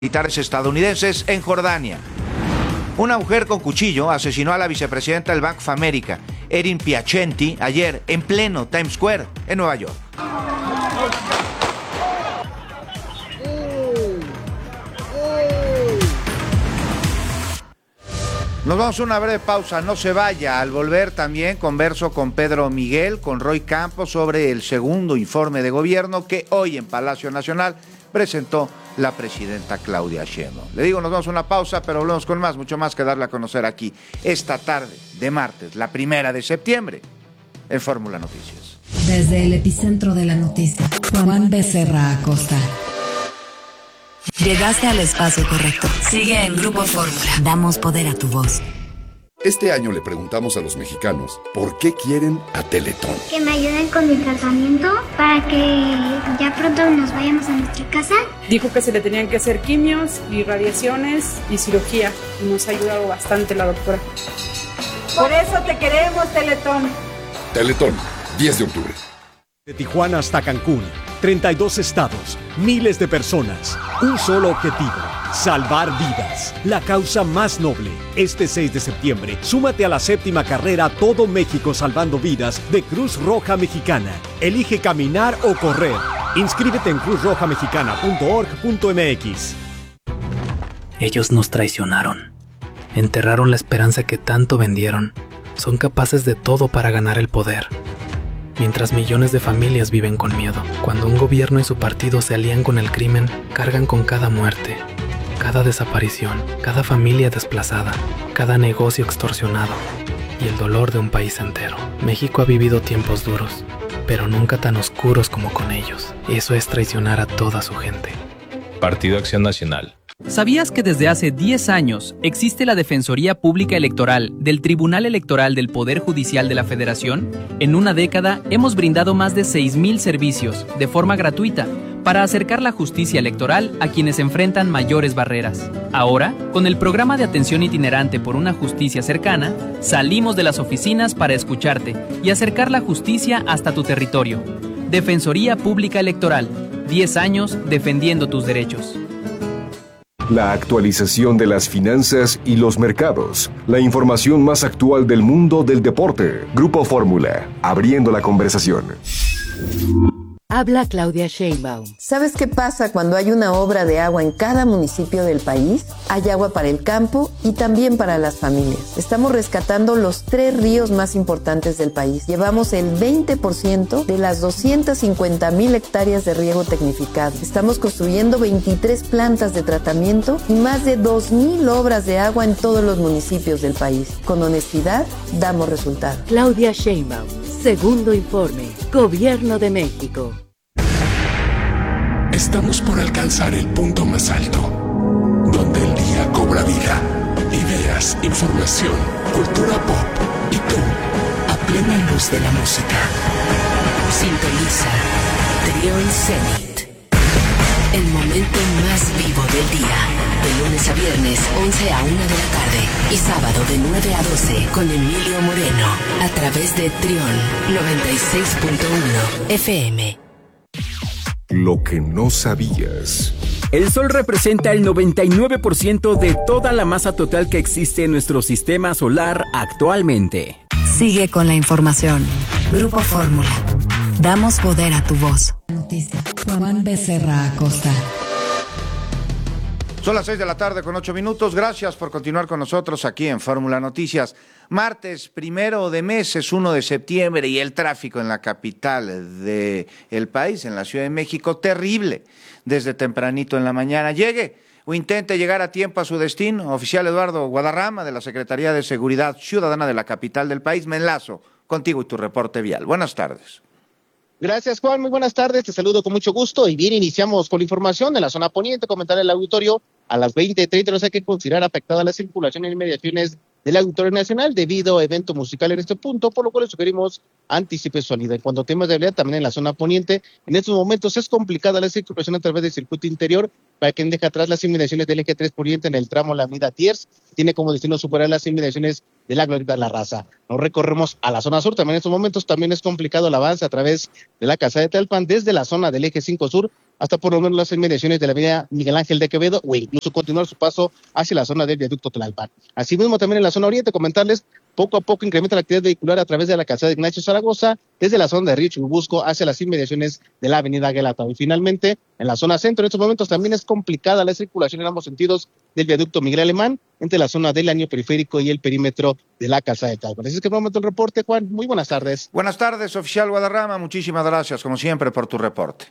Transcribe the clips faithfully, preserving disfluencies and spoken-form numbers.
Militares estadounidenses en Jordania. Una mujer con cuchillo asesinó a la vicepresidenta del Bank of America, Erin Piacenti, ayer en pleno Times Square, en Nueva York. Nos vamos a una breve pausa, no se vaya. Al volver también converso con Pedro Miguel, con Roy Campos sobre el segundo informe de gobierno que hoy en Palacio Nacional presentó la presidenta Claudia Sheinbaum. Le digo, nos vamos a una pausa, pero volvemos con más, mucho más que darle a conocer aquí esta tarde de martes, la primera de septiembre, en Fórmula Noticias. Desde el epicentro de la noticia, Juan Becerra Acosta. Llegaste al espacio correcto. Sigue en Grupo Fórmula. Damos poder a tu voz. Este año le preguntamos a los mexicanos por qué quieren a Teletón. Que me ayuden con mi tratamiento para que ya pronto nos vayamos a nuestra casa. Dijo que se le tenían que hacer quimios y radiaciones y cirugía. Y nos ha ayudado bastante la doctora. Por eso te queremos, Teletón. Teletón, diez de octubre. De Tijuana hasta Cancún, treinta y dos estados, miles de personas, un solo objetivo, salvar vidas. La causa más noble. Este seis de septiembre, súmate a la séptima carrera Todo México Salvando Vidas de Cruz Roja Mexicana. Elige caminar o correr. Inscríbete en cruz roja mexicana punto org punto m x. Ellos nos traicionaron. Enterraron la esperanza que tanto vendieron. Son capaces de todo para ganar el poder. Mientras millones de familias viven con miedo, cuando un gobierno y su partido se alían con el crimen, cargan con cada muerte, cada desaparición, cada familia desplazada, cada negocio extorsionado y el dolor de un país entero. México ha vivido tiempos duros, pero nunca tan oscuros como con ellos. Eso es traicionar a toda su gente. Partido Acción Nacional. ¿Sabías que desde hace diez años existe la Defensoría Pública Electoral del Tribunal Electoral del Poder Judicial de la Federación? En una década hemos brindado más de seis mil servicios de forma gratuita para acercar la justicia electoral a quienes enfrentan mayores barreras. Ahora, con el programa de atención itinerante por una justicia cercana, salimos de las oficinas para escucharte y acercar la justicia hasta tu territorio. Defensoría Pública Electoral, diez años defendiendo tus derechos. La actualización de las finanzas y los mercados. La información más actual del mundo del deporte. Grupo Fórmula, abriendo la conversación. Habla Claudia Sheinbaum. ¿Sabes qué pasa cuando hay una obra de agua en cada municipio del país? Hay agua para el campo y también para las familias. Estamos rescatando los tres ríos más importantes del país. Llevamos el veinte por ciento de las doscientas cincuenta mil hectáreas de riego tecnificado. Estamos construyendo veintitrés plantas de tratamiento y más de dos mil obras de agua en todos los municipios del país. Con honestidad, damos resultados. Claudia Sheinbaum, segundo informe, Gobierno de México. Estamos por alcanzar el punto más alto, donde el día cobra vida. Ideas, información, cultura pop y tú, a plena luz de la música. Sintoniza Trión Zenit. El momento más vivo del día. De lunes a viernes, once a una de la tarde. Y sábado de nueve a doce con Emilio Moreno. A través de Trión noventa y seis punto uno F M. Lo que no sabías. El Sol representa el noventa y nueve por ciento de toda la masa total que existe en nuestro sistema solar actualmente. Sigue con la información. Grupo Fórmula. Damos poder a tu voz. Noticias. Juan Becerra Acosta. Son las seis de la tarde con ocho minutos. Gracias por continuar con nosotros aquí en Fórmula Noticias. Martes primero de mes, es uno de septiembre y el tráfico en la capital del país, en la Ciudad de México, terrible. Desde tempranito en la mañana. Llegue o intente llegar a tiempo a su destino. Oficial Eduardo Guadarrama de la Secretaría de Seguridad Ciudadana de la capital del país. Me enlazo contigo y tu reporte vial. Buenas tardes. Gracias, Juan. Muy buenas tardes. Te saludo con mucho gusto. Y bien, iniciamos con la información de la zona poniente. Comentar el auditorio a las veinte treinta. No hay que considerar afectada la circulación en inmediaciones del Auditorio Nacional debido a evento musical en este punto, por lo cual sugerimos anticipe su salida. En cuanto a temas de vialidad, también en la zona poniente, en estos momentos es complicada la circulación a través del circuito interior para quien deja atrás las inmediaciones del eje tres poniente en el tramo La Avenida Tiers, tiene como destino superar las inmediaciones de la Glorieta de la Raza. Nos recorremos a la zona sur, también en estos momentos también es complicado el avance a través de la Casa de Tlalpan, desde la zona del eje cinco sur hasta por lo menos las inmediaciones de la avenida Miguel Ángel de Quevedo o incluso continuar su paso hacia la zona del viaducto Tlalpan. Asimismo, también en la zona oriente, comentarles, poco a poco incrementa la actividad vehicular a través de la calzada de Ignacio Zaragoza, desde la zona de Río Churubusco hacia las inmediaciones de la avenida Guelatao. Y finalmente, en la zona centro, en estos momentos también es complicada la circulación en ambos sentidos del viaducto Miguel Alemán, entre la zona del anillo periférico y el perímetro de la calzada de Tlalpan. Así es que por el momento el reporte, Juan. Muy buenas tardes. Buenas tardes, oficial Guadarrama. Muchísimas gracias, como siempre, por tu reporte.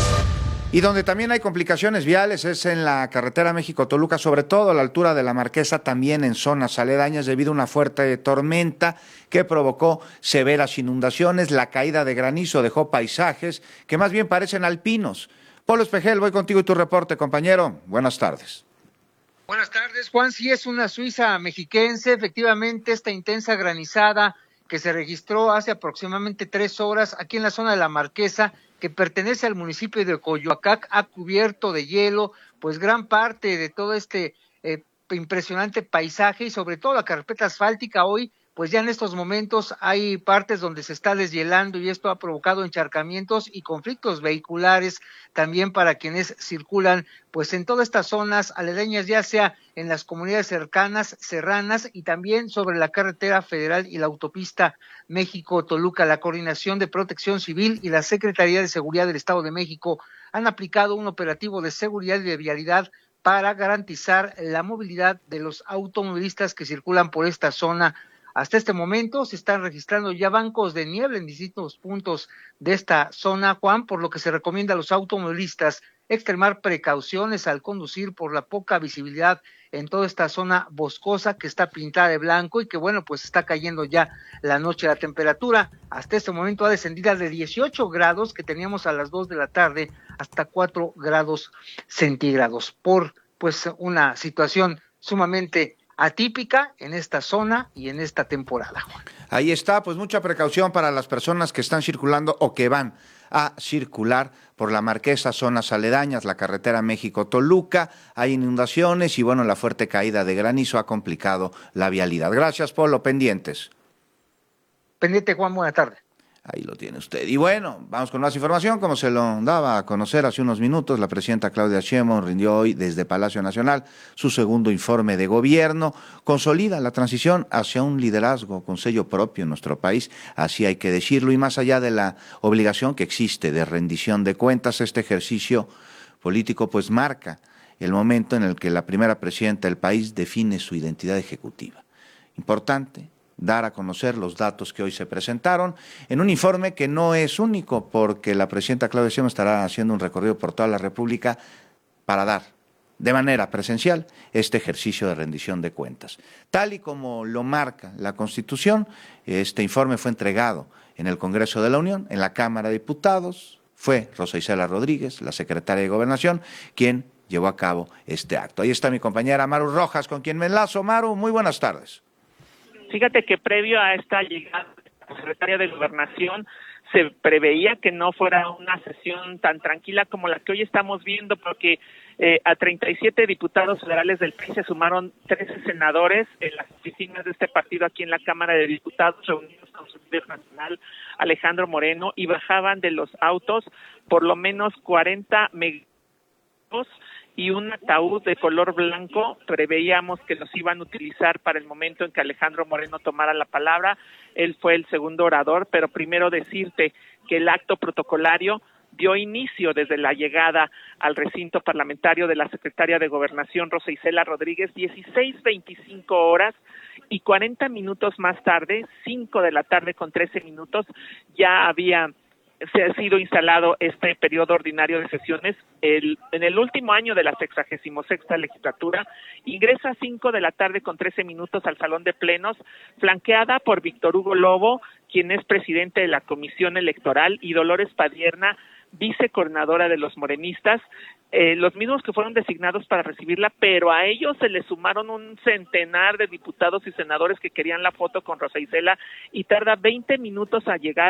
Y donde también hay complicaciones viales es en la carretera México-Toluca, sobre todo a la altura de la Marquesa, también en zonas aledañas debido a una fuerte tormenta que provocó severas inundaciones. La caída de granizo dejó paisajes que más bien parecen alpinos. Polo Espejel, voy contigo y tu reporte, compañero. Buenas tardes. Buenas tardes, Juan. Sí, es una Suiza mexiquense. Efectivamente, esta intensa granizada que se registró hace aproximadamente tres horas aquí en la zona de la Marquesa, que pertenece al municipio de Coyoacac, ha cubierto de hielo pues gran parte de todo este eh, impresionante paisaje y sobre todo la carpeta asfáltica. Hoy pues ya en estos momentos hay partes donde se está deshielando y esto ha provocado encharcamientos y conflictos vehiculares también para quienes circulan pues en todas estas zonas aledañas, ya sea en las comunidades cercanas, serranas y también sobre la carretera federal y la autopista México-Toluca. La Coordinación de Protección Civil y la Secretaría de Seguridad del Estado de México han aplicado un operativo de seguridad y de vialidad para garantizar la movilidad de los automovilistas que circulan por esta zona. Hasta este momento se están registrando ya bancos de niebla en distintos puntos de esta zona, Juan, por lo que se recomienda a los automovilistas extremar precauciones al conducir por la poca visibilidad en toda esta zona boscosa que está pintada de blanco y que, bueno, pues está cayendo ya la noche. La temperatura hasta este momento ha descendido de dieciocho grados que teníamos a las dos de la tarde hasta cuatro grados centígrados por, pues, una situación sumamente atípica en esta zona y en esta temporada, Juan. Ahí está, pues mucha precaución para las personas que están circulando o que van a circular por la Marquesa, zonas aledañas, la carretera México-Toluca. Hay inundaciones y, bueno, la fuerte caída de granizo ha complicado la vialidad. Gracias, Polo. Pendientes. Pendiente, Juan. Buena tarde. Ahí lo tiene usted. Y bueno, vamos con más información. Como se lo daba a conocer hace unos minutos, la presidenta Claudia Sheinbaum rindió hoy desde Palacio Nacional su segundo informe de gobierno. Consolida la transición hacia un liderazgo con sello propio en nuestro país, así hay que decirlo, y más allá de la obligación que existe de rendición de cuentas, este ejercicio político pues marca el momento en el que la primera presidenta del país define su identidad ejecutiva. Importante dar a conocer los datos que hoy se presentaron en un informe que no es único, porque la presidenta Claudia Sheinbaum estará haciendo un recorrido por toda la República para dar de manera presencial este ejercicio de rendición de cuentas. Tal y como lo marca la Constitución, este informe fue entregado en el Congreso de la Unión, en la Cámara de Diputados. Fue Rosa Isela Rodríguez, la secretaria de Gobernación, quien llevó a cabo este acto. Ahí está mi compañera Maru Rojas, con quien me enlazo. Maru, muy buenas tardes. Fíjate que previo a esta llegada de la secretaria de Gobernación se preveía que no fuera una sesión tan tranquila como la que hoy estamos viendo, porque eh, a treinta y siete diputados federales del P R I se sumaron trece senadores en las oficinas de este partido aquí en la Cámara de Diputados, reunidos con su líder nacional Alejandro Moreno, y bajaban de los autos por lo menos cuarenta megavatios y un ataúd de color blanco. Preveíamos que los iban a utilizar para el momento en que Alejandro Moreno tomara la palabra. Él fue el segundo orador, pero primero decirte que el acto protocolario dio inicio desde la llegada al recinto parlamentario de la secretaria de Gobernación, Rosa Isela Rodríguez, dieciséis veinticinco horas, y cuarenta minutos más tarde, cinco de la tarde con trece minutos, ya había se ha sido instalado este periodo ordinario de sesiones. El, en el último año de la sexagésima sexta legislatura, ingresa a cinco de la tarde con trece minutos al Salón de Plenos, flanqueada por Víctor Hugo Lobo, quien es presidente de la Comisión Electoral, y Dolores Padierna, vicecoordinadora de los morenistas, eh, los mismos que fueron designados para recibirla, pero a ellos se le sumaron un centenar de diputados y senadores que querían la foto con Rosa Isela, y tarda veinte minutos a llegar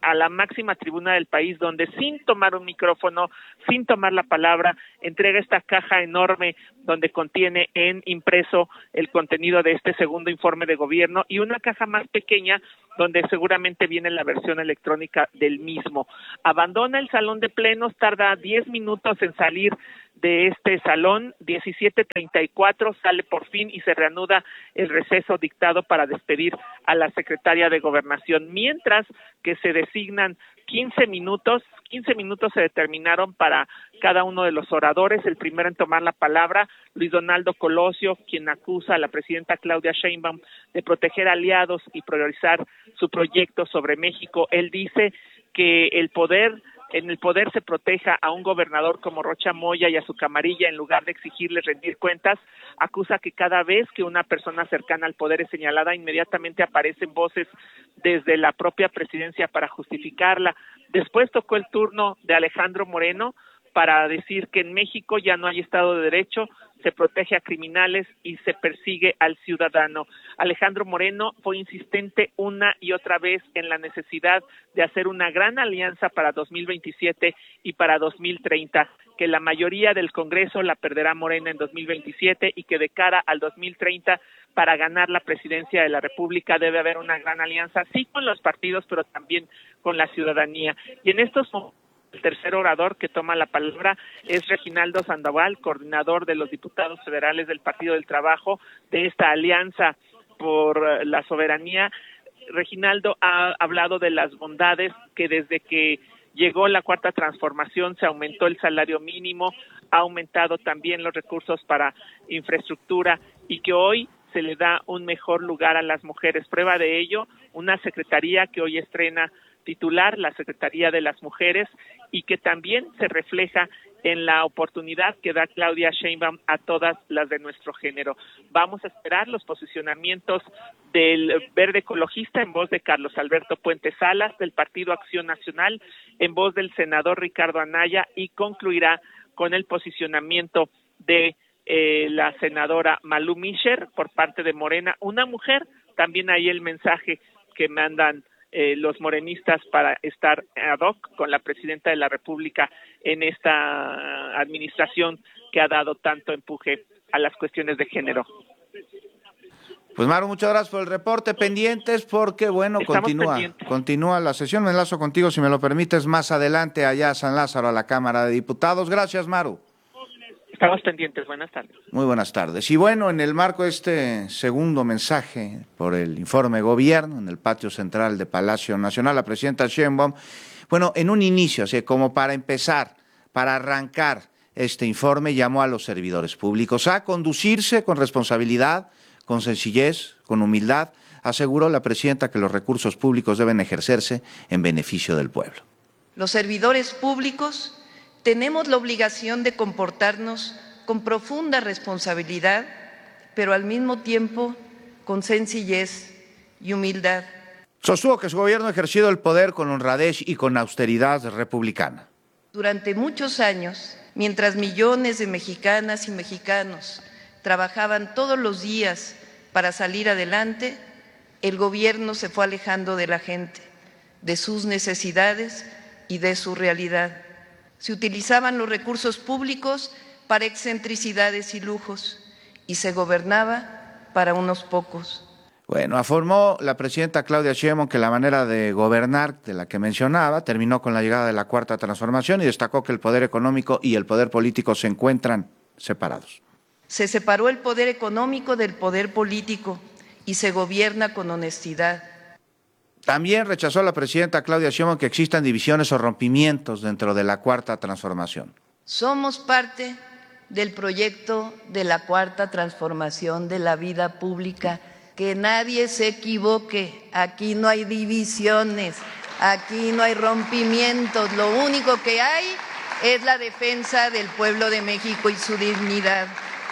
a la máxima tribuna del país, donde sin tomar un micrófono, sin tomar la palabra, entrega esta caja enorme donde contiene en impreso el contenido de este segundo informe de gobierno y una caja más pequeña donde seguramente viene la versión electrónica del mismo. Abandona el salón de plenos, tarda diez minutos en salir de este salón, diecisiete treinta y cuatro sale por fin y se reanuda el receso dictado para despedir a la secretaria de Gobernación, mientras que se designan quince minutos, quince minutos se determinaron para cada uno de los oradores. El primero en tomar la palabra, Luis Donaldo Colosio, quien acusa a la presidenta Claudia Sheinbaum de proteger aliados y priorizar su proyecto sobre México. Él dice que el poder en el poder se proteja a un gobernador como Rocha Moya y a su camarilla en lugar de exigirles rendir cuentas. Acusa que cada vez que una persona cercana al poder es señalada, inmediatamente aparecen voces desde la propia presidencia para justificarla. Después tocó el turno de Alejandro Moreno para decir que en México ya no hay Estado de Derecho, se protege a criminales y se persigue al ciudadano. Alejandro Moreno fue insistente una y otra vez en la necesidad de hacer una gran alianza para dos mil veintisiete y para dos mil treinta, que la mayoría del Congreso la perderá Morena en dos mil veintisiete y que de cara al dos mil treinta, para ganar la presidencia de la República, debe haber una gran alianza, sí con los partidos, pero también con la ciudadanía. Y en estos momentos, el tercer orador que toma la palabra es Reginaldo Sandoval, coordinador de los diputados federales del Partido del Trabajo, de esta alianza por la soberanía. Reginaldo ha hablado de las bondades que desde que llegó la Cuarta Transformación se aumentó el salario mínimo, ha aumentado también los recursos para infraestructura y que hoy se le da un mejor lugar a las mujeres. Prueba de ello, una secretaría que hoy estrena titular, la Secretaría de las Mujeres, y que también se refleja en la oportunidad que da Claudia Sheinbaum a todas las de nuestro género. Vamos a esperar los posicionamientos del Verde Ecologista en voz de Carlos Alberto Puente Salas, del Partido Acción Nacional, en voz del senador Ricardo Anaya, y concluirá con el posicionamiento de eh, la senadora Malú Mischer por parte de Morena, una mujer. También ahí el mensaje que mandan Eh, los morenistas para estar ad hoc con la presidenta de la República en esta administración que ha dado tanto empuje a las cuestiones de género. Pues Maru, muchas gracias por el reporte, pendientes porque bueno, Estamos continúa pendientes. continúa la sesión. Me enlazo contigo, si me lo permites, más adelante allá a San Lázaro, a la Cámara de Diputados. Gracias, Maru. Estamos pendientes, buenas tardes. Muy buenas tardes. Y bueno, en el marco de este segundo mensaje por el informe de gobierno, en el patio central de Palacio Nacional, la presidenta Sheinbaum, bueno, en un inicio, así como para empezar, para arrancar este informe, llamó a los servidores públicos a conducirse con responsabilidad, con sencillez, con humildad. Aseguró la presidenta que los recursos públicos deben ejercerse en beneficio del pueblo. Los servidores públicos tenemos la obligación de comportarnos con profunda responsabilidad, pero al mismo tiempo con sencillez y humildad. Sostuvo que su gobierno ha ejercido el poder con honradez y con austeridad republicana. Durante muchos años, mientras millones de mexicanas y mexicanos trabajaban todos los días para salir adelante, el gobierno se fue alejando de la gente, de sus necesidades y de su realidad. Se utilizaban los recursos públicos para excentricidades y lujos y se gobernaba para unos pocos. Bueno, afirmó la presidenta Claudia Sheinbaum que la manera de gobernar de la que mencionaba terminó con la llegada de la Cuarta Transformación y destacó que el poder económico y el poder político se encuentran separados. Se separó el poder económico del poder político y se gobierna con honestidad. También rechazó la presidenta Claudia Sheinbaum que existan divisiones o rompimientos dentro de la Cuarta Transformación. Somos parte del proyecto de la Cuarta Transformación de la vida pública. Que nadie se equivoque, aquí no hay divisiones, aquí no hay rompimientos, lo único que hay es la defensa del pueblo de México y su dignidad.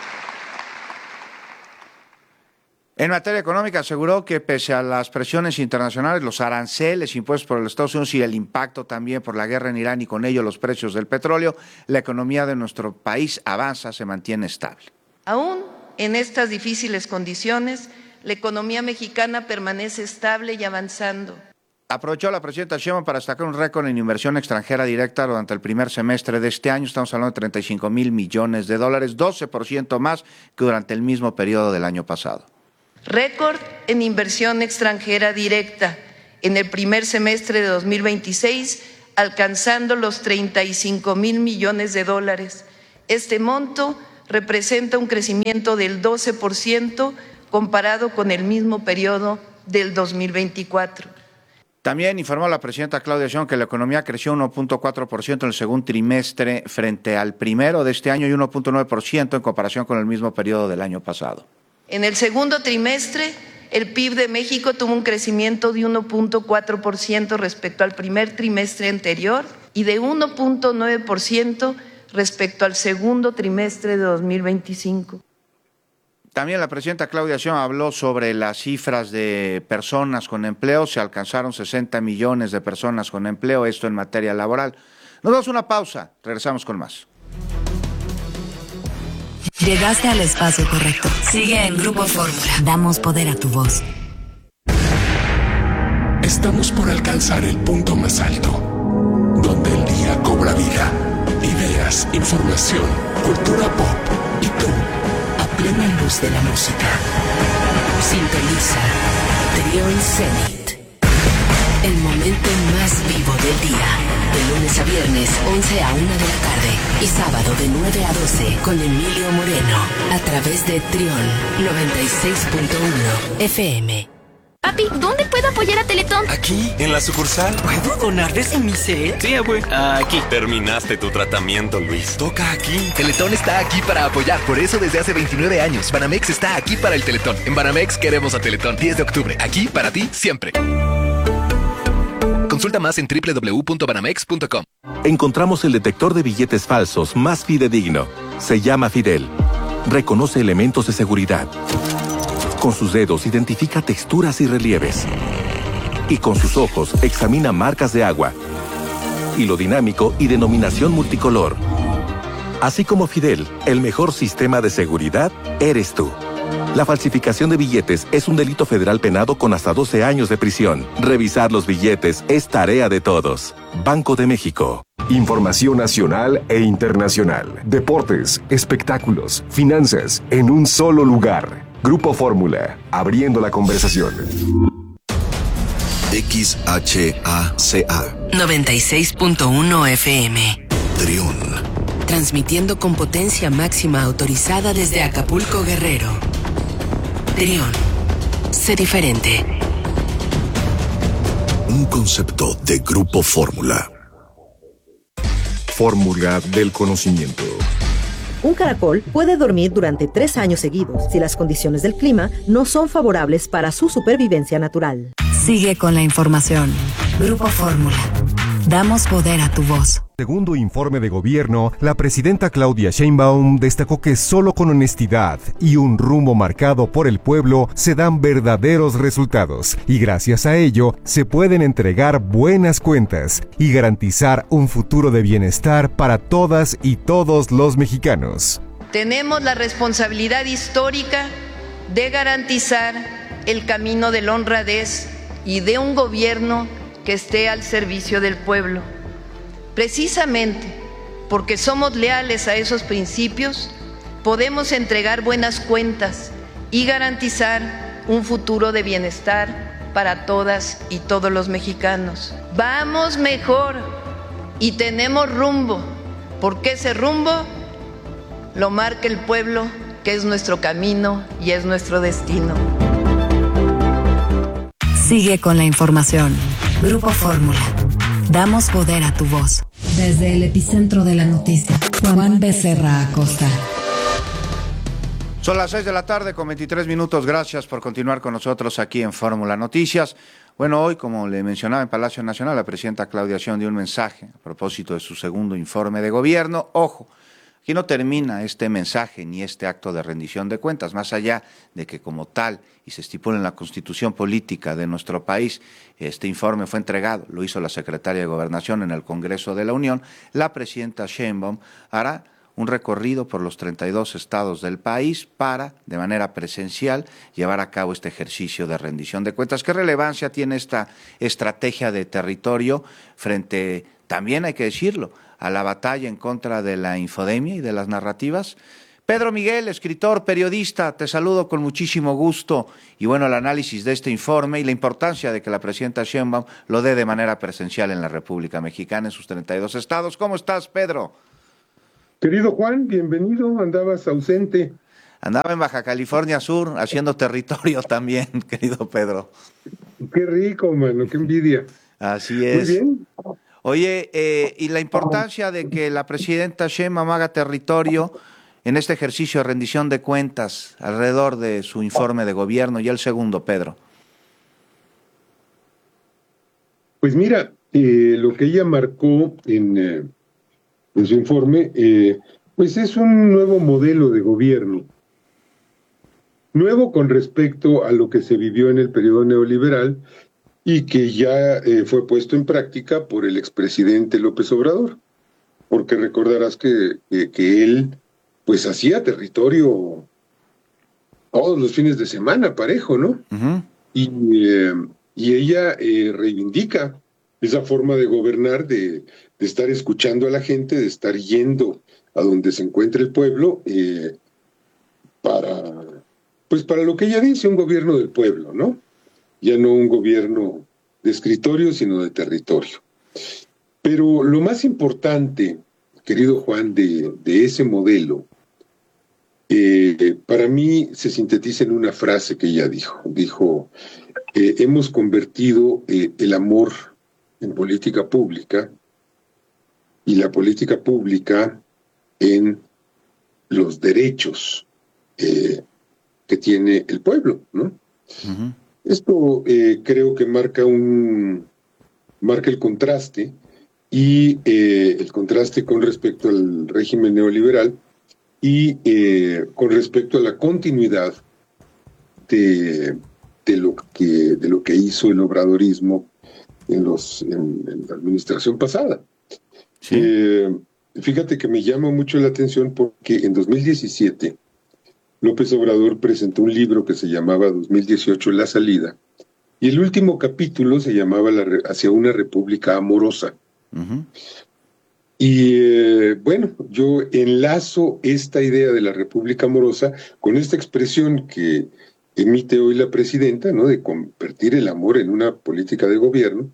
En materia económica aseguró que pese a las presiones internacionales, los aranceles impuestos por los Estados Unidos y el impacto también por la guerra en Irán y con ello los precios del petróleo, la economía de nuestro país avanza, se mantiene estable. Aún en estas difíciles condiciones, la economía mexicana permanece estable y avanzando. Aprovechó la presidenta Sheinbaum para destacar un récord en inversión extranjera directa durante el primer semestre de este año. Estamos hablando de treinta y cinco mil millones de dólares, doce por ciento más que durante el mismo periodo del año pasado. Récord en inversión extranjera directa en el primer semestre de dos mil veintiséis, alcanzando los treinta y cinco mil millones de dólares. Este monto representa un crecimiento del doce por ciento comparado con el mismo periodo del dos mil veinticuatro. También informó la presidenta Claudia Sheinbaum que la economía creció uno punto cuatro por ciento en el segundo trimestre frente al primero de este año y uno punto nueve por ciento en comparación con el mismo periodo del año pasado. En el segundo trimestre, el P I B de México tuvo un crecimiento de uno punto cuatro por ciento respecto al primer trimestre anterior y de uno punto nueve por ciento respecto al segundo trimestre de dos mil veinticinco. También la presidenta Claudia Sheinbaum habló sobre las cifras de personas con empleo. Se alcanzaron sesenta millones de personas con empleo, esto en materia laboral. Nos damos una pausa, regresamos con más. Llegaste al espacio correcto. Sigue en Grupo Fórmula. Damos poder a tu voz. Estamos por alcanzar el punto más alto, donde el día cobra vida. Ideas, información, cultura pop y tú, a plena luz de la música. Sintoniza Trión Zenit. El momento más vivo del día. De lunes a viernes, once a una de la tarde. Y sábado de nueve a doce con Emilio Moreno. A través de Trión noventa y seis punto uno F M. Papi, ¿dónde puedo apoyar a Teletón? Aquí, en la sucursal. ¿Puedo donar desde mi set? Sí, abue. Aquí. Terminaste tu tratamiento, Luis. Toca aquí. Teletón está aquí para apoyar. Por eso desde hace veintinueve años, Banamex está aquí para el Teletón. En Banamex queremos a Teletón. diez de octubre. Aquí para ti, siempre. Consulta más en doble u doble u doble u punto banamex punto com. Encontramos el detector de billetes falsos más fidedigno. Se llama Fidel. Reconoce elementos de seguridad. Con sus dedos identifica texturas y relieves. Y con sus ojos examina marcas de agua, hilo dinámico y denominación multicolor. Así como Fidel, el mejor sistema de seguridad eres tú. La falsificación de billetes es un delito federal penado con hasta doce años de prisión. Revisar los billetes es tarea de todos. Banco de México. Información nacional e internacional. Deportes, espectáculos, finanzas, en un solo lugar. Grupo Fórmula, abriendo la conversación. X H A C A noventa y seis punto uno F M. Trión. Transmitiendo con potencia máxima autorizada desde Acapulco, Guerrero. Trión. Sé diferente. Un concepto de Grupo Fórmula. Fórmula del conocimiento. Un caracol puede dormir durante tres años seguidos si las condiciones del clima no son favorables para su supervivencia natural. Sigue con la información. Grupo Fórmula. Damos poder a tu voz. Segundo informe de gobierno, la presidenta Claudia Sheinbaum destacó que solo con honestidad y un rumbo marcado por el pueblo se dan verdaderos resultados y gracias a ello se pueden entregar buenas cuentas y garantizar un futuro de bienestar para todas y todos los mexicanos. Tenemos la responsabilidad histórica de garantizar el camino de la honradez y de un gobierno que esté al servicio del pueblo. Precisamente porque somos leales a esos principios, podemos entregar buenas cuentas y garantizar un futuro de bienestar para todas y todos los mexicanos. Vamos mejor y tenemos rumbo, porque ese rumbo lo marca el pueblo, que es nuestro camino y es nuestro destino. Sigue con la información. Grupo Fórmula. Damos poder a tu voz. Desde el epicentro de la noticia, Juan Becerra Acosta. Son las seis de la tarde con veintitrés minutos. Gracias por continuar con nosotros aquí en Fórmula Noticias. Bueno, hoy, como le mencionaba en Palacio Nacional, la presidenta Claudia Sheinbaum dio un mensaje a propósito de su segundo informe de gobierno. Ojo, aquí no termina este mensaje ni este acto de rendición de cuentas, más allá de que como tal, y se estipula en la Constitución Política de nuestro país, este informe fue entregado, lo hizo la secretaria de Gobernación en el Congreso de la Unión. La presidenta Sheinbaum hará un recorrido por los treinta y dos estados del país para, de manera presencial, llevar a cabo este ejercicio de rendición de cuentas. ¿Qué relevancia tiene esta estrategia de territorio frente, también hay que decirlo, a la batalla en contra de la infodemia y de las narrativas? Pedro Miguel, escritor, periodista, te saludo con muchísimo gusto y bueno, el análisis de este informe y la importancia de que la presidenta Sheinbaum lo dé de manera presencial en la República Mexicana, en sus treinta y dos estados. ¿Cómo estás, Pedro? Querido Juan, bienvenido, andabas ausente. Andaba en Baja California Sur, haciendo territorio también, querido Pedro. Qué rico, mano, qué envidia. Así es. Muy bien. Oye, eh, y la importancia de que la presidenta Sheinbaum haga territorio en este ejercicio de rendición de cuentas alrededor de su informe de gobierno. Y el segundo, Pedro. Pues mira, eh, lo que ella marcó en... Eh, en su informe, eh, pues es un nuevo modelo de gobierno. Nuevo con respecto a lo que se vivió en el periodo neoliberal y que ya eh, fue puesto en práctica por el expresidente López Obrador. Porque recordarás que, que, que él pues hacía territorio todos los fines de semana, parejo, ¿no? Uh-huh. Y, eh, y ella eh, reivindica esa forma de gobernar, de, de estar escuchando a la gente, de estar yendo a donde se encuentra el pueblo, eh, para, pues para lo que ella dice, un gobierno del pueblo, ¿no? Ya no un gobierno de escritorio, sino de territorio. Pero lo más importante, querido Juan, de, de ese modelo, eh, para mí se sintetiza en una frase que ella dijo. Dijo, eh, hemos convertido eh, el amor en política pública y la política pública en los derechos eh, que tiene el pueblo, ¿no? Uh-huh. Esto eh, creo que marca un marca el contraste y eh, el contraste con respecto al régimen neoliberal y eh, con respecto a la continuidad de, de lo que de lo que hizo el obradorismo en los en, en la administración pasada. Sí. Eh, fíjate que me llama mucho la atención porque en dos mil diecisiete López Obrador presentó un libro que se llamaba dos mil dieciocho La Salida y el último capítulo se llamaba la, Hacia una República Amorosa. Uh-huh. Y eh, bueno, yo enlazo esta idea de la República Amorosa con esta expresión que emite hoy la presidenta, ¿no? De convertir el amor en una política de gobierno.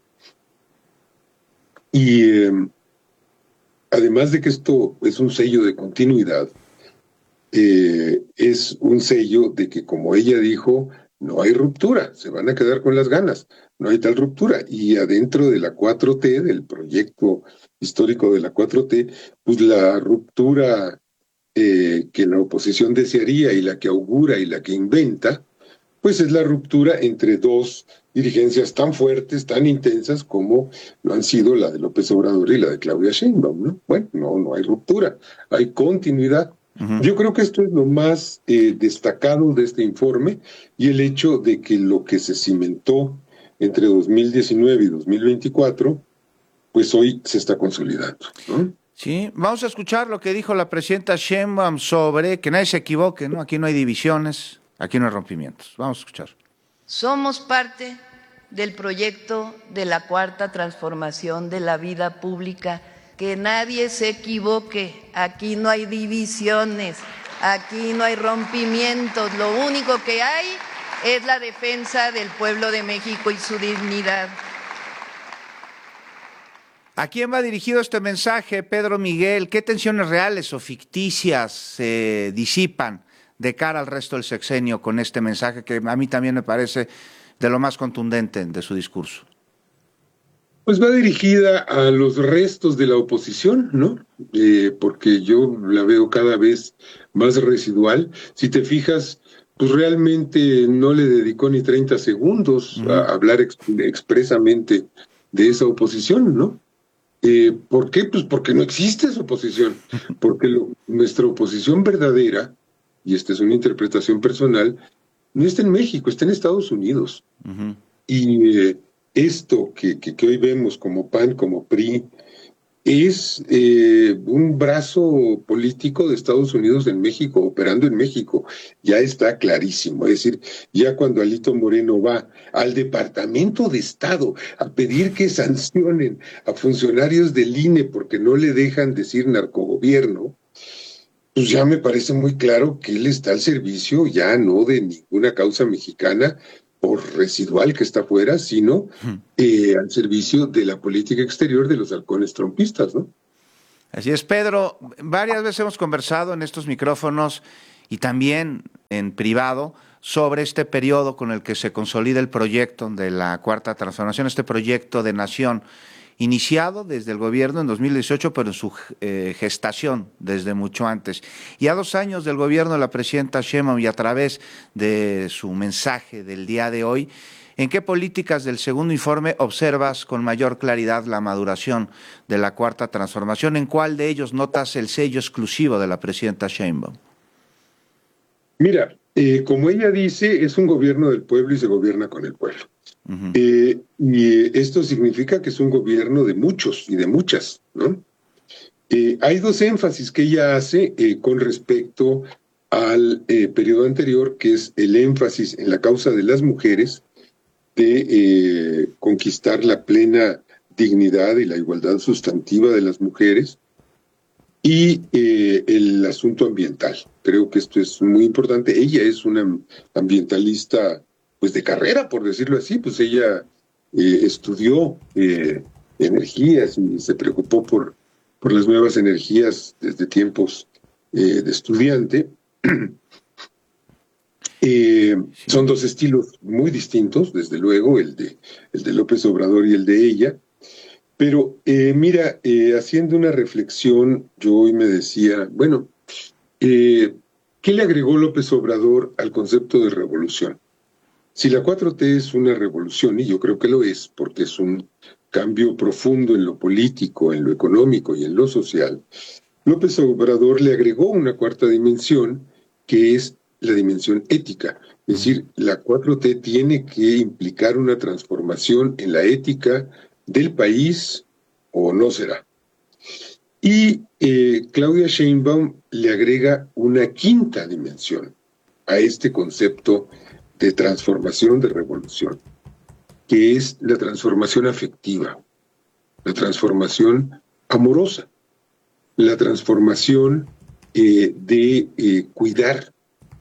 Y eh, además de que esto es un sello de continuidad, eh, es un sello de que, como ella dijo, no hay ruptura, se van a quedar con las ganas, no hay tal ruptura. Y adentro de la cuatro T, del proyecto histórico de la cuatro T, pues la ruptura eh, que la oposición desearía y la que augura y la que inventa, pues es la ruptura entre dos dirigencias tan fuertes, tan intensas como lo han sido la de López Obrador y la de Claudia Sheinbaum, ¿no? Bueno, no, no hay ruptura, hay continuidad. Uh-huh. Yo creo que esto es lo más eh, destacado de este informe y el hecho de que lo que se cimentó entre dos mil diecinueve y dos mil veinticuatro, pues hoy se está consolidando, ¿no? Sí, vamos a escuchar lo que dijo la presidenta Sheinbaum sobre que nadie se equivoque, ¿no? Aquí no hay divisiones, aquí no hay rompimientos. Vamos a escuchar. Somos parte del proyecto de la cuarta transformación de la vida pública. Que nadie se equivoque, aquí no hay divisiones, aquí no hay rompimientos, lo único que hay es la defensa del pueblo de México y su dignidad. ¿A quién va dirigido este mensaje, Pedro Miguel? ¿Qué tensiones reales o ficticias se disipan de cara al resto del sexenio con este mensaje que a mí también me parece de lo más contundente de su discurso? Pues va dirigida a los restos de la oposición, ¿no? Eh, porque yo la veo cada vez más residual. Si te fijas, pues realmente no le dedicó ni treinta segundos uh-huh. a hablar ex- expresamente de esa oposición, ¿no? Eh, ¿Por qué? Pues porque no existe esa oposición. Porque lo, nuestra oposición verdadera, y esta es una interpretación personal, no está en México, está en Estados Unidos. Uh-huh. Y... Eh, Esto que, que, que hoy vemos como P A N, como P R I, es eh, un brazo político de Estados Unidos en México, operando en México. Ya está clarísimo. Es decir, ya cuando Alito Moreno va al Departamento de Estado a pedir que sancionen a funcionarios del I N E porque no le dejan decir narcogobierno, pues ya me parece muy claro que él está al servicio ya no de ninguna causa mexicana, por residual que está fuera, sino eh, al servicio de la política exterior de los halcones trompistas, ¿no? Así es, Pedro. Varias veces hemos conversado en estos micrófonos y también en privado sobre este periodo con el que se consolida el proyecto de la Cuarta Transformación, este proyecto de nación iniciado desde el gobierno en dos mil dieciocho, pero en su eh, gestación desde mucho antes. Y a dos años del gobierno de la presidenta Sheinbaum y a través de su mensaje del día de hoy, ¿en qué políticas del segundo informe observas con mayor claridad la maduración de la Cuarta Transformación? ¿En cuál de ellos notas el sello exclusivo de la presidenta Sheinbaum? Mira, eh, como ella dice, es un gobierno del pueblo y se gobierna con el pueblo. Uh-huh. Eh, y esto significa que es un gobierno de muchos y de muchas, ¿no? Eh, hay dos énfasis que ella hace eh, con respecto al eh, periodo anterior, que es el énfasis en la causa de las mujeres, de eh, conquistar la plena dignidad y la igualdad sustantiva de las mujeres, y eh, el asunto ambiental. Creo que esto es muy importante. Ella es una ambientalista pues de carrera, por decirlo así, pues ella eh, estudió eh, energías y se preocupó por, por las nuevas energías desde tiempos eh, de estudiante. eh, sí. Son dos estilos muy distintos, desde luego, el de, el de López Obrador y el de ella, pero eh, mira, eh, haciendo una reflexión, yo hoy me decía, bueno, eh, ¿qué le agregó López Obrador al concepto de revolución? Si la cuatro T es una revolución, y yo creo que lo es, porque es un cambio profundo en lo político, en lo económico y en lo social, López Obrador le agregó una cuarta dimensión, que es la dimensión ética. Es decir, la cuatro T tiene que implicar una transformación en la ética del país, o no será. Y eh, Claudia Sheinbaum le agrega una quinta dimensión a este concepto de transformación, de revolución, que es la transformación afectiva, la transformación amorosa, la transformación eh, de eh, cuidar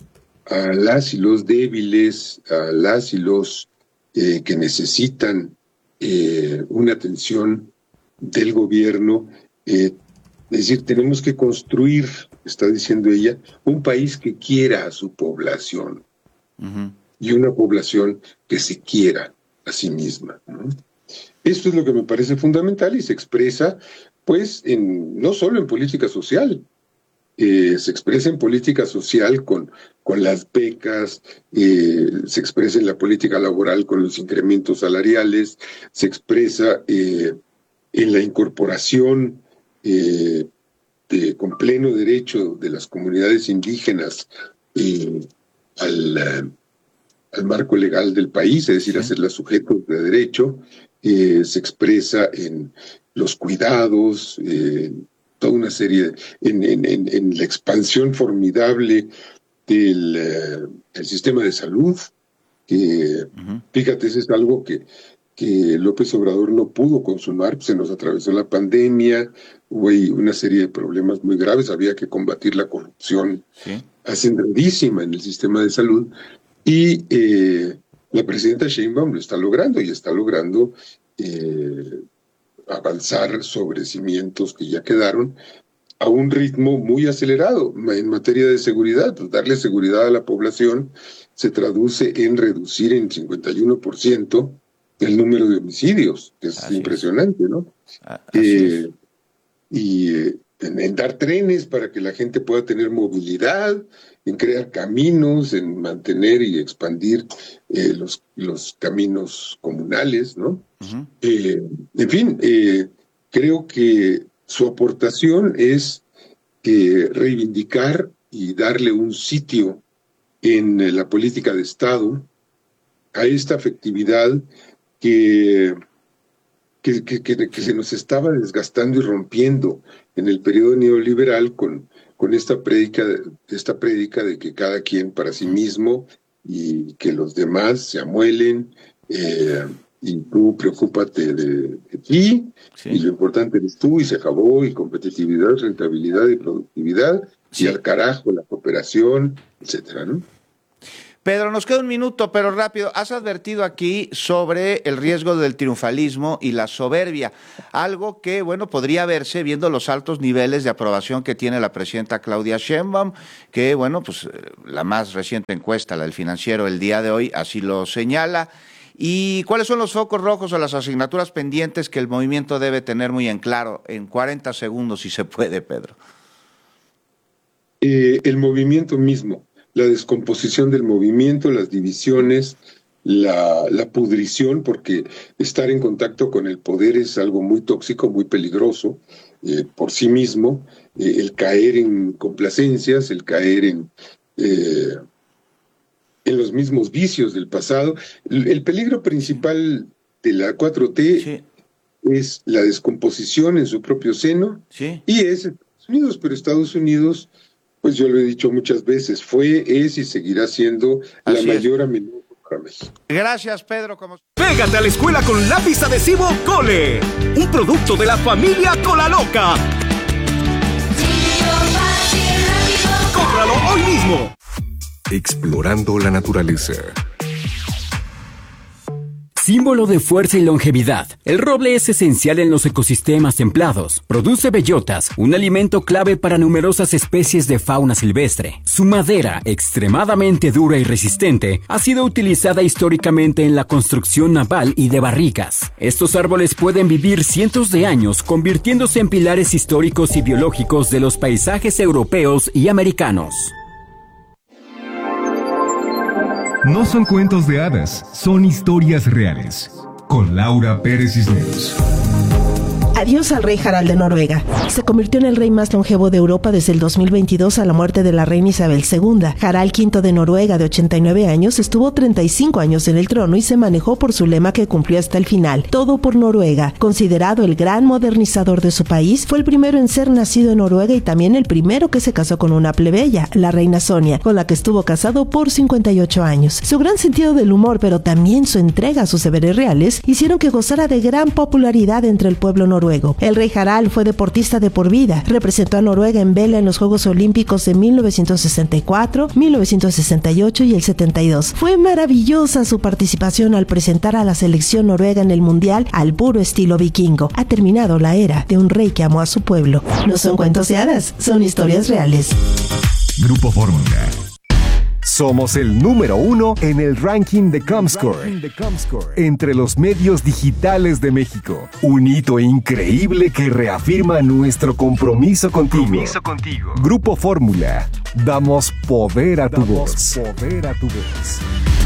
a las y los débiles, a las y los eh, que necesitan eh, una atención del gobierno. Eh, es decir, tenemos que construir, está diciendo ella, un país que quiera a su población. Uh-huh. Y una población que se quiera a sí misma, ¿no? Esto es lo que me parece fundamental y se expresa, pues, en, no solo en política social, eh, se expresa en política social con, con las becas, eh, se expresa en la política laboral con los incrementos salariales, se expresa eh, en la incorporación eh, de, con pleno derecho de las comunidades indígenas eh, al... al marco legal del país, es decir, sí. hacerlas sujetos de derecho, eh, se expresa en los cuidados, eh, toda una serie, en, en, en, en la expansión formidable del, eh, del sistema de salud, que, uh-huh. fíjate, eso es algo que, que López Obrador no pudo consumar, pues se nos atravesó la pandemia, hubo una serie de problemas muy graves, había que combatir la corrupción sí. acendradísima en el sistema de salud. Y eh, la presidenta Sheinbaum lo está logrando y está logrando eh, avanzar sobre cimientos que ya quedaron a un ritmo muy acelerado en materia de seguridad. Pues darle seguridad a la población se traduce en reducir en cincuenta y uno por ciento el número de homicidios, que es así impresionante, es. ¿no? Eh, y eh, en, en dar trenes para que la gente pueda tener movilidad, en crear caminos, en mantener y expandir eh, los, los caminos comunales, ¿no? Uh-huh. Eh, en fin, eh, creo que su aportación es eh, reivindicar y darle un sitio en eh, la política de Estado a esta afectividad que que, que, que, que se nos estaba desgastando y rompiendo en el periodo neoliberal con, con esta prédica, esta prédica de que cada quien para sí mismo y que los demás se amuelen, eh, y tú preocúpate de, de ti, sí. Y lo importante eres tú, y se acabó, y competitividad, rentabilidad y productividad, sí. Y al carajo la cooperación, etcétera, ¿no? Pedro, nos queda un minuto, pero rápido. Has advertido aquí sobre el riesgo del triunfalismo y la soberbia, algo que, bueno, podría verse viendo los altos niveles de aprobación que tiene la presidenta Claudia Sheinbaum, que, bueno, pues la más reciente encuesta, la del Financiero, el día de hoy, así lo señala. ¿Y cuáles son los focos rojos o las asignaturas pendientes que el movimiento debe tener muy en claro? En cuarenta segundos, si se puede, Pedro. Eh, el movimiento mismo, la descomposición del movimiento, las divisiones, la, la pudrición, porque estar en contacto con el poder es algo muy tóxico, muy peligroso eh, por sí mismo, eh, el caer en complacencias, el caer en... Eh, en los mismos vicios del pasado. El, el peligro principal de la cuatro T sí. es la descomposición en su propio seno, sí. y es Estados Unidos, pero Estados Unidos, pues yo lo he dicho muchas veces, fue, es y seguirá siendo Así la mayor amenaza para México. Gracias, Pedro. Como... Pégate a la escuela con lápiz adhesivo Cole, un producto de la familia Cola Loca. ¡Cómpralo hoy mismo! Explorando la naturaleza. Símbolo de fuerza y longevidad, el roble es esencial en los ecosistemas templados. Produce bellotas, un alimento clave para numerosas especies de fauna silvestre. Su madera, extremadamente dura y resistente, ha sido utilizada históricamente en la construcción naval y de barricas. Estos árboles pueden vivir cientos de años, convirtiéndose en pilares históricos y biológicos de los paisajes europeos y americanos. No son cuentos de hadas, son historias reales. Con Laura Pérez Cisneros. Adiós al rey Harald de Noruega. Se convirtió en el rey más longevo de Europa desde el dos mil veintidós a la muerte de la reina Isabel segunda. Harald quinto de Noruega, de ochenta y nueve años, estuvo treinta y cinco años en el trono y se manejó por su lema que cumplió hasta el final: todo por Noruega. Considerado el gran modernizador de su país, fue el primero en ser nacido en Noruega y también el primero que se casó con una plebeya, la reina Sonia, con la que estuvo casado por cincuenta y ocho años. Su gran sentido del humor, pero también su entrega a sus deberes reales, hicieron que gozara de gran popularidad entre el pueblo noruego. El rey Harald fue deportista de por vida. Representó a Noruega en vela en los Juegos Olímpicos de mil novecientos sesenta y cuatro, mil novecientos sesenta y ocho y el setenta y dos. Fue maravillosa su participación al presentar a la selección noruega en el Mundial al puro estilo vikingo. Ha terminado la era de un rey que amó a su pueblo. No son cuentos de hadas, son historias reales. Grupo Fórmula. Somos el número uno en el ranking de Comscore, entre los medios digitales de México. Un hito increíble que reafirma nuestro compromiso contigo. Compromiso contigo. Grupo Fórmula. Damos poder a tu voz. Poder a tu voz.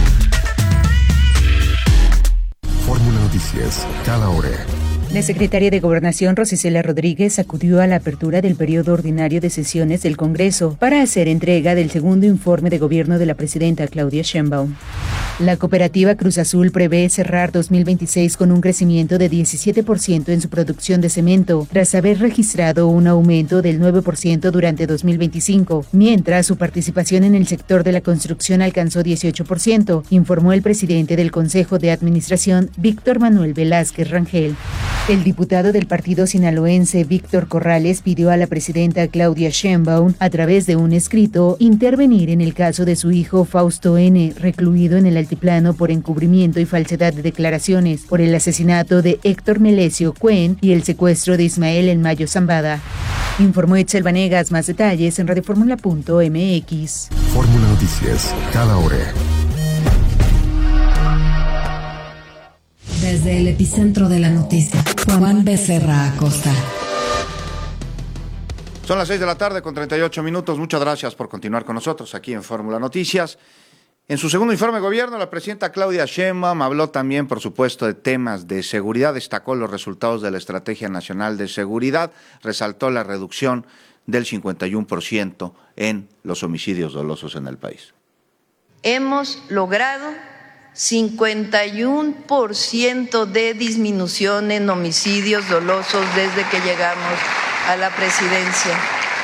Fórmula Noticias, cada hora. La secretaria de Gobernación, Rosicela Rodríguez, acudió a la apertura del periodo ordinario de sesiones del Congreso para hacer entrega del segundo informe de gobierno de la presidenta Claudia Sheinbaum. La cooperativa Cruz Azul prevé cerrar dos mil veintiséis con un crecimiento de diecisiete por ciento en su producción de cemento, tras haber registrado un aumento del nueve por ciento durante dos mil veinticinco, mientras su participación en el sector de la construcción alcanzó dieciocho por ciento, informó el presidente del Consejo de Administración, Víctor Manuel Velázquez Rangel. El diputado del partido sinaloense Víctor Corrales pidió a la presidenta Claudia Sheinbaum, a través de un escrito, intervenir en el caso de su hijo Fausto N., recluido en el altiplano por encubrimiento y falsedad de declaraciones, por el asesinato de Héctor Melesio Cuen y el secuestro de Ismael El Mayo Zambada. Informó Itzel Vanegas. Más detalles en radioformula punto m x. Fórmula Noticias, cada hora. Desde el epicentro de la noticia, Juan Becerra Acosta. Son las seis de la tarde con treinta y ocho minutos. Muchas gracias por continuar con nosotros aquí en Fórmula Noticias. En su segundo informe de gobierno, la presidenta Claudia Sheinbaum habló también, por supuesto, de temas de seguridad. Destacó los resultados de la Estrategia Nacional de Seguridad. Resaltó la reducción del cincuenta y uno por ciento en los homicidios dolosos en el país. Hemos logrado cincuenta y uno por ciento de disminución en homicidios dolosos desde que llegamos a la presidencia,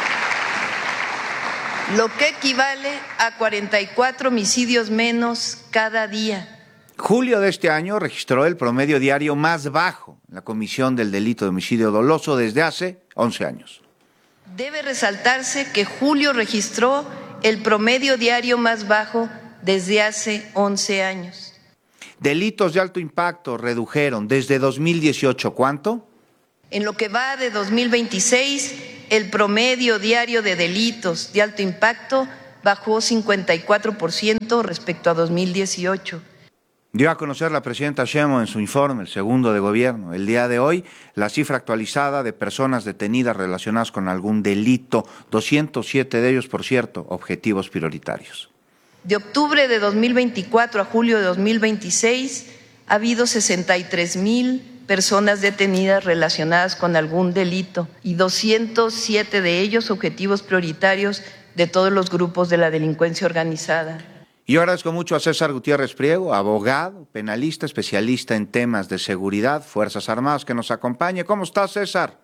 lo que equivale a cuarenta y cuatro homicidios menos cada día. Julio de este año registró el promedio diario más bajo en la comisión del delito de homicidio doloso desde hace once años. Debe resaltarse que julio registró el promedio diario más bajo desde hace once años. Delitos de alto impacto redujeron desde dos mil dieciocho, ¿cuánto? En lo que va de dos mil veintiséis, el promedio diario de delitos de alto impacto bajó cincuenta y cuatro por ciento respecto a dos mil dieciocho. Dio a conocer la presidenta Sheinbaum en su informe, el segundo de gobierno. El día de hoy, la cifra actualizada de personas detenidas relacionadas con algún delito, doscientos siete de ellos, por cierto, objetivos prioritarios. De octubre de dos mil veinticuatro a julio de dos mil veintiséis, ha habido sesenta y tres mil personas detenidas relacionadas con algún delito y doscientos siete de ellos objetivos prioritarios de todos los grupos de la delincuencia organizada. Y yo agradezco mucho a César Gutiérrez Priego, abogado, penalista, especialista en temas de seguridad, Fuerzas Armadas, que nos acompañe. ¿Cómo estás, César?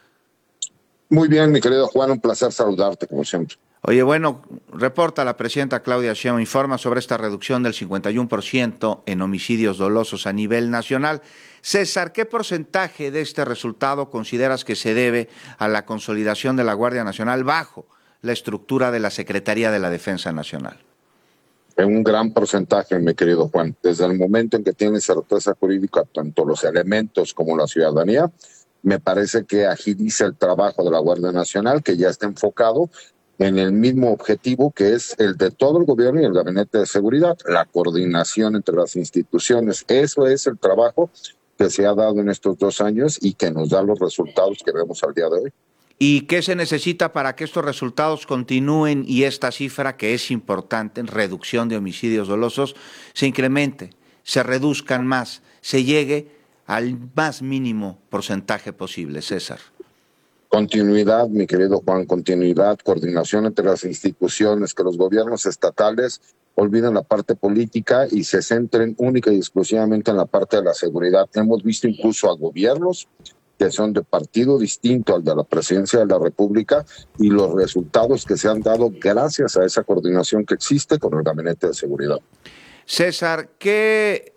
Muy bien, mi querido Juan, un placer saludarte, como siempre. Oye, bueno, reporta la presidenta Claudia Sheinbaum, informa sobre esta reducción del cincuenta y uno por ciento en homicidios dolosos a nivel nacional. César, ¿qué porcentaje de este resultado consideras que se debe a la consolidación de la Guardia Nacional bajo la estructura de la Secretaría de la Defensa Nacional? En un gran porcentaje, mi querido Juan. Desde el momento en que tiene certeza jurídica, tanto los elementos como la ciudadanía, me parece que agiliza el trabajo de la Guardia Nacional, que ya está enfocado en el mismo objetivo, que es el de todo el gobierno y el Gabinete de Seguridad, la coordinación entre las instituciones. Eso es el trabajo que se ha dado en estos dos años y que nos da los resultados que vemos al día de hoy. ¿Y qué se necesita para que estos resultados continúen y esta cifra, que es importante en reducción de homicidios dolosos, se incremente, se reduzcan más, se llegue al más mínimo porcentaje posible, César? Continuidad, mi querido Juan, continuidad, coordinación entre las instituciones, que los gobiernos estatales olviden la parte política y se centren única y exclusivamente en la parte de la seguridad. Hemos visto incluso a gobiernos que son de partido distinto al de la presidencia de la República y los resultados que se han dado gracias a esa coordinación que existe con el Gabinete de Seguridad. César, ¿qué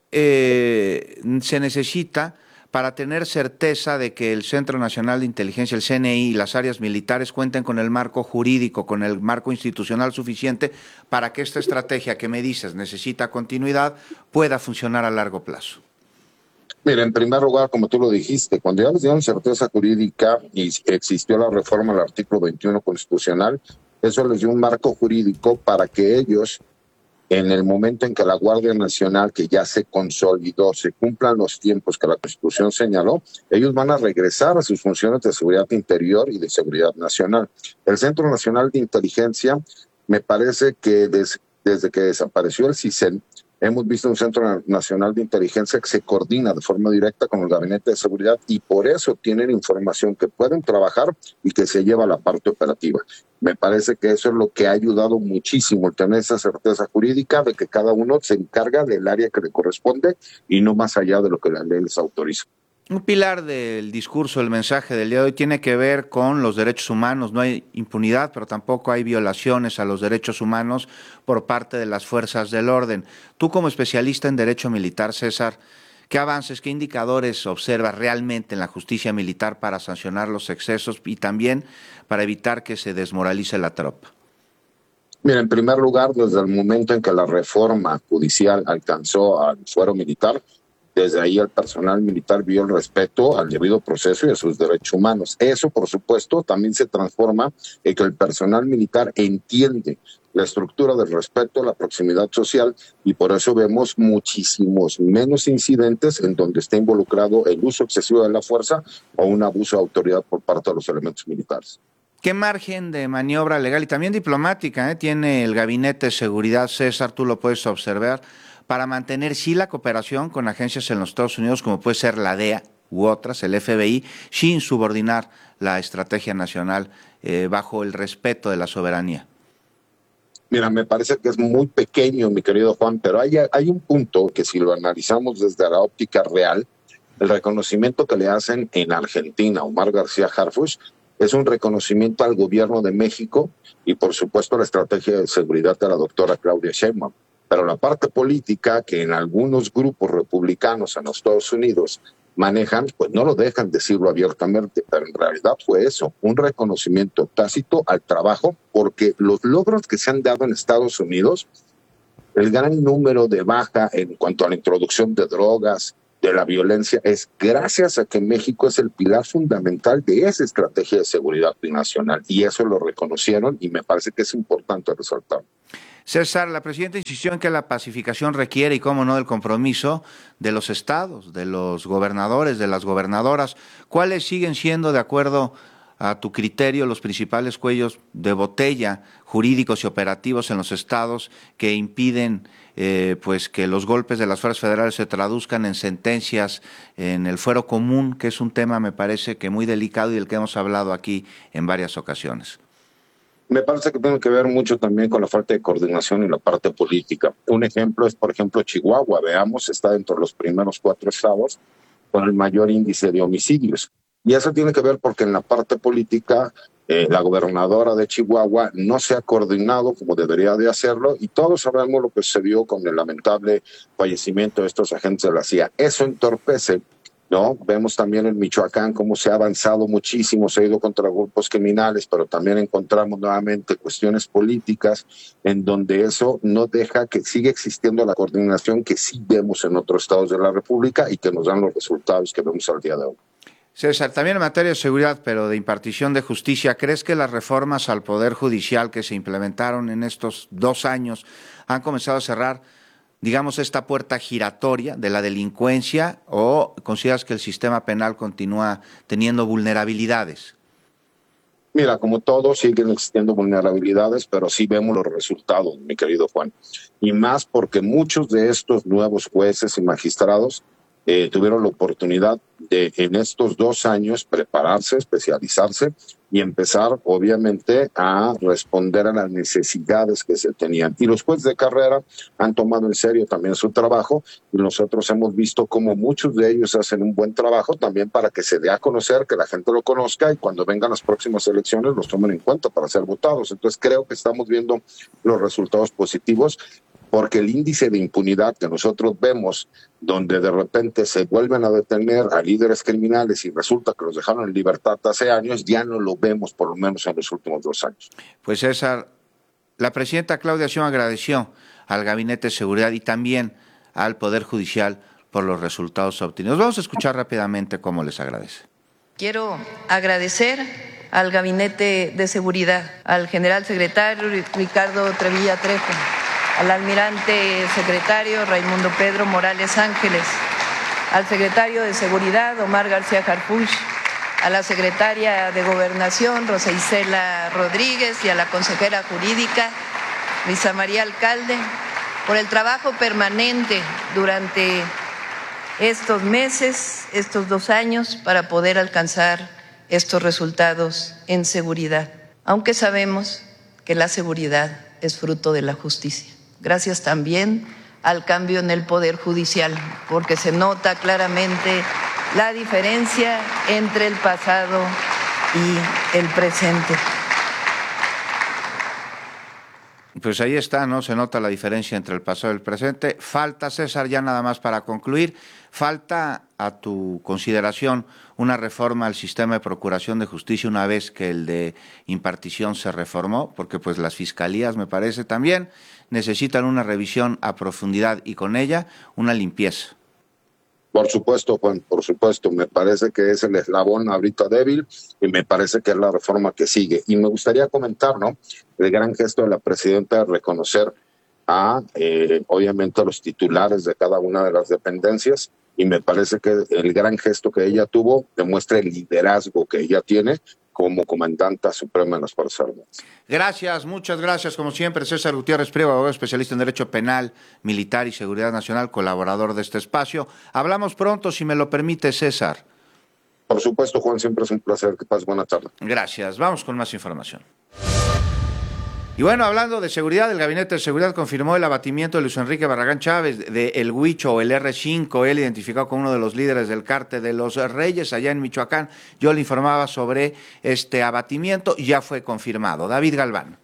eh, se necesita para tener certeza de que el Centro Nacional de Inteligencia, el C N I y las áreas militares cuenten con el marco jurídico, con el marco institucional suficiente para que esta estrategia que me dices necesita continuidad pueda funcionar a largo plazo? Mira, en primer lugar, como tú lo dijiste, cuando ya les dieron certeza jurídica y existió la reforma al artículo veintiuno constitucional, eso les dio un marco jurídico para que ellos, en el momento en que la Guardia Nacional, que ya se consolidó, se cumplan los tiempos que la Constitución señaló, ellos van a regresar a sus funciones de seguridad interior y de seguridad nacional. El Centro Nacional de Inteligencia, me parece que des, desde que desapareció el CISEN, hemos visto un Centro Nacional de Inteligencia que se coordina de forma directa con el Gabinete de Seguridad y por eso tienen información que pueden trabajar y que se lleva a la parte operativa. Me parece que eso es lo que ha ayudado muchísimo, el tener esa certeza jurídica de que cada uno se encarga del área que le corresponde y no más allá de lo que la ley les autoriza. Un pilar del discurso, el mensaje del día de hoy tiene que ver con los derechos humanos. No hay impunidad, pero tampoco hay violaciones a los derechos humanos por parte de las fuerzas del orden. Tú, como especialista en derecho militar, César, ¿qué avances, qué indicadores observas realmente en la justicia militar para sancionar los excesos y también para evitar que se desmoralice la tropa? Mira, en primer lugar, desde el momento en que la reforma judicial alcanzó al fuero militar, desde ahí el personal militar vio el respeto al debido proceso y a sus derechos humanos. Eso, por supuesto, también se transforma en que el personal militar entiende la estructura del respeto, la proximidad social, y por eso vemos muchísimos menos incidentes en donde está involucrado el uso excesivo de la fuerza o un abuso de autoridad por parte de los elementos militares. ¿Qué margen de maniobra legal y también diplomática eh, tiene el Gabinete de Seguridad, César? Tú lo puedes observar, para mantener sí la cooperación con agencias en los Estados Unidos, como puede ser la D E A u otras, el F B I, sin subordinar la estrategia nacional eh, bajo el respeto de la soberanía. Mira, me parece que es muy pequeño, mi querido Juan, pero hay, hay un punto que si lo analizamos desde la óptica real, el reconocimiento que le hacen en Argentina a Omar García Harfuch es un reconocimiento al gobierno de México y por supuesto a la estrategia de seguridad de la doctora Claudia Sheinbaum. Pero la parte política que en algunos grupos republicanos en los Estados Unidos manejan, pues no lo dejan decirlo abiertamente, pero en realidad fue eso, un reconocimiento tácito al trabajo, porque los logros que se han dado en Estados Unidos, el gran número de baja en cuanto a la introducción de drogas, de la violencia, es gracias a que México es el pilar fundamental de esa estrategia de seguridad binacional, y eso lo reconocieron y me parece que es importante resaltarlo. César, la presidenta insistió en que la pacificación requiere, y cómo no, del compromiso de los estados, de los gobernadores, de las gobernadoras. ¿Cuáles siguen siendo, de acuerdo a tu criterio, los principales cuellos de botella jurídicos y operativos en los estados que impiden eh, pues que los golpes de las fuerzas federales se traduzcan en sentencias en el fuero común, que es un tema, me parece, que muy delicado y del que hemos hablado aquí en varias ocasiones? Me parece que tiene que ver mucho también con la falta de coordinación y la parte política. Un ejemplo es, por ejemplo, Chihuahua. Veamos, está dentro de los primeros cuatro estados con el mayor índice de homicidios. Y eso tiene que ver porque en la parte política, eh, la gobernadora de Chihuahua no se ha coordinado como debería de hacerlo, y todos sabemos lo que sucedió con el lamentable fallecimiento de estos agentes de la C I A. Eso entorpece, ¿no? Vemos también en Michoacán cómo se ha avanzado muchísimo, se ha ido contra grupos criminales, pero también encontramos nuevamente cuestiones políticas en donde eso no deja que siga existiendo la coordinación que sí vemos en otros estados de la República y que nos dan los resultados que vemos al día de hoy. César, también en materia de seguridad, pero de impartición de justicia, ¿crees que las reformas al Poder Judicial que se implementaron en estos dos años han comenzado a cerrar, digamos, esta puerta giratoria de la delincuencia, o consideras que el sistema penal continúa teniendo vulnerabilidades? Mira, como todo, siguen existiendo vulnerabilidades, pero sí vemos los resultados, mi querido Juan. Y más porque muchos de estos nuevos jueces y magistrados eh, tuvieron la oportunidad de, en estos dos años, prepararse, especializarse y empezar, obviamente, a responder a las necesidades que se tenían. Y los jueces de carrera han tomado en serio también su trabajo, y nosotros hemos visto cómo muchos de ellos hacen un buen trabajo también para que se dé a conocer, que la gente lo conozca, y cuando vengan las próximas elecciones los tomen en cuenta para ser votados. Entonces creo que estamos viendo los resultados positivos, porque el índice de impunidad que nosotros vemos, donde de repente se vuelven a detener a líderes criminales y resulta que los dejaron en libertad hace años, ya no lo vemos por lo menos en los últimos dos años. Pues César, la presidenta Claudia Sheinbaum agradeció al Gabinete de Seguridad y también al Poder Judicial por los resultados obtenidos. Vamos a escuchar rápidamente cómo les agradece. Quiero agradecer al Gabinete de Seguridad, al general secretario Ricardo Trevilla Trejo, al almirante secretario Raimundo Pedro Morales Ángeles, al secretario de Seguridad Omar García Harfuch, a la secretaria de Gobernación Rosa Isela Rodríguez y a la consejera jurídica Luisa María Alcalde por el trabajo permanente durante estos meses, estos dos años, para poder alcanzar estos resultados en seguridad, aunque sabemos que la seguridad es fruto de la justicia. Gracias también al cambio en el Poder Judicial, porque se nota claramente la diferencia entre el pasado y el presente. Pues ahí está, ¿no? Se nota la diferencia entre el pasado y el presente. Falta, César, ya nada más para concluir, falta a tu consideración una reforma al sistema de procuración de justicia una vez que el de impartición se reformó, porque pues las fiscalías, me parece, también necesitan una revisión a profundidad y con ella una limpieza. Por supuesto, Juan, por supuesto. Me parece que es el eslabón ahorita débil y me parece que es la reforma que sigue. Y me gustaría comentar, ¿no?, el gran gesto de la presidenta de reconocer a, eh, obviamente, a los titulares de cada una de las dependencias, y me parece que el gran gesto que ella tuvo demuestra el liderazgo que ella tiene como comandante suprema de las Fuerzas Armadas. Gracias, muchas gracias, como siempre, César Gutiérrez Priego, abogado especialista en Derecho Penal, Militar y Seguridad Nacional, colaborador de este espacio. Hablamos pronto, si me lo permite, César. Por supuesto, Juan, siempre es un placer. Que pases buena tarde. Gracias, vamos con más información. Y bueno, hablando de seguridad, el Gabinete de Seguridad confirmó el abatimiento de Luis Enrique Barragán Chávez de El Huicho o el erre cinco, él identificado como uno de los líderes del cártel de los Reyes allá en Michoacán. Yo le informaba sobre este abatimiento y ya fue confirmado. David Galván.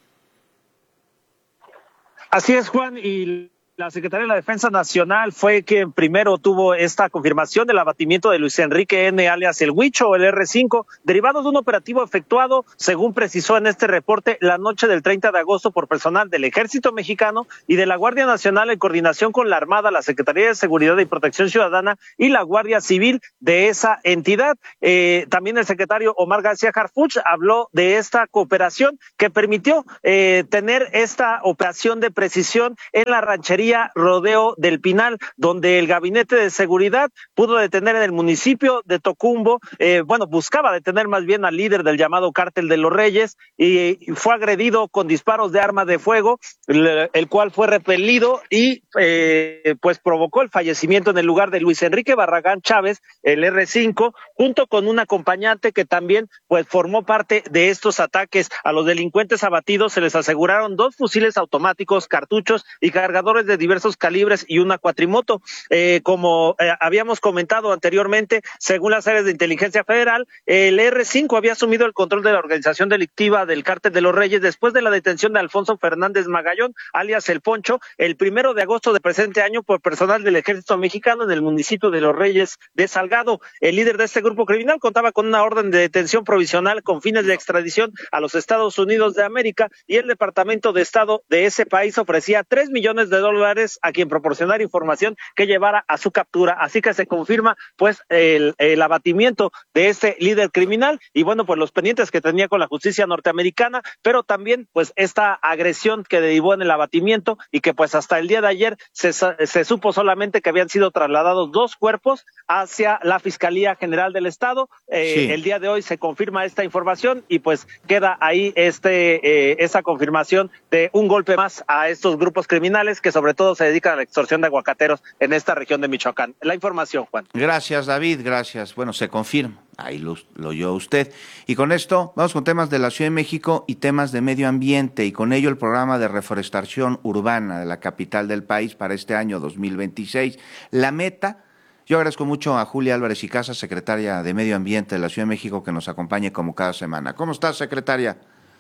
Así es, Juan, y la Secretaría de la Defensa Nacional fue quien primero tuvo esta confirmación del abatimiento de Luis Enrique N., alias El Huicho o el erre cinco, derivado de un operativo efectuado, según precisó en este reporte, la noche del treinta de agosto por personal del Ejército Mexicano y de la Guardia Nacional en coordinación con la Armada, la Secretaría de Seguridad y Protección Ciudadana y la Guardia Civil de esa entidad. Eh, también el secretario Omar García Harfuch habló de esta cooperación que permitió eh, tener esta operación de precisión en la ranchería Rodeo del Pinal, donde el Gabinete de Seguridad pudo detener en el municipio de Tocumbo, eh, bueno, buscaba detener más bien al líder del llamado Cártel de los Reyes, y fue agredido con disparos de arma de fuego, el, el cual fue repelido y eh, pues provocó el fallecimiento en el lugar de Luis Enrique Barragán Chávez, el erre cinco, junto con un acompañante que también pues formó parte de estos ataques. A los delincuentes abatidos se les aseguraron dos fusiles automáticos, cartuchos y cargadores de diversos calibres y una cuatrimoto. Eh, como eh, habíamos comentado anteriormente, según las áreas de inteligencia federal, el erre cinco había asumido el control de la organización delictiva del Cártel de los Reyes después de la detención de Alfonso Fernández Magallón, alias El Poncho, el primero de agosto de presente año por personal del Ejército Mexicano en el municipio de Los Reyes de Salgado. El líder de este grupo criminal contaba con una orden de detención provisional con fines de extradición a los Estados Unidos de América, y el Departamento de Estado de ese país ofrecía tres millones de dólares a quien proporcionara información que llevara a su captura. Así que se confirma pues el, el abatimiento de este líder criminal y bueno, pues los pendientes que tenía con la justicia norteamericana, pero también pues esta agresión que derivó en el abatimiento y que pues hasta el día de ayer se, se supo solamente que habían sido trasladados dos cuerpos hacia la Fiscalía General del Estado. Eh, sí. El día de hoy se confirma esta información y pues queda ahí este eh, esa confirmación de un golpe más a estos grupos criminales que sobre todo se dedican a la extorsión de aguacateros en esta región de Michoacán. La información, Juan. Gracias, David, gracias. Bueno, se confirma, ahí lo, lo oyó usted. Y con esto vamos con temas de la Ciudad de México y temas de medio ambiente, y con ello el programa de reforestación urbana de la capital del país para este año dos mil veintiséis. La meta, yo agradezco mucho a Julia Álvarez y Casas, secretaria de Medio Ambiente de la Ciudad de México, que nos acompañe como cada semana. ¿Cómo estás, secretaria?